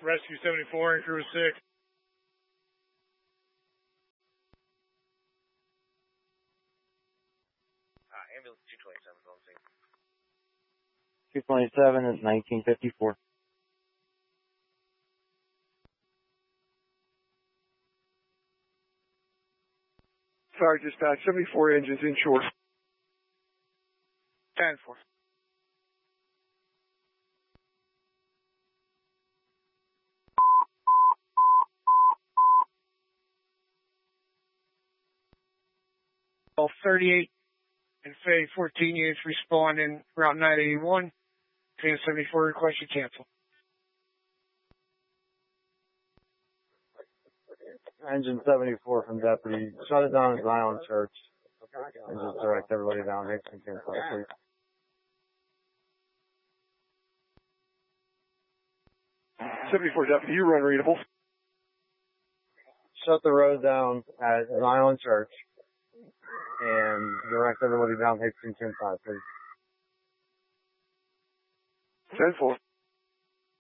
Rescue 74 and crew 6. Ambulance 227 is on scene. 227 is 1954. Fire dispatch, 74 engines inshore. 10-4. All 38 and Fay 14 units respond in Route 981. Fan 74 request you cancel. Engine 74 from Deputy. Shut it down at Zion Church. And just direct everybody down Hixson Campsite, please. '74 deputy, you run readable. Shut the road down at Zion Church and direct everybody down Hixson Campsite, please. 10-4.